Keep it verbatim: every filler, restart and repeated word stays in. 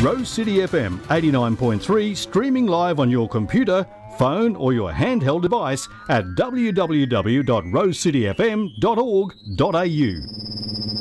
Rose City F M eighty-nine point three, streaming live on your computer, phone or your handheld device at w w w dot rose city f m dot org dot a u.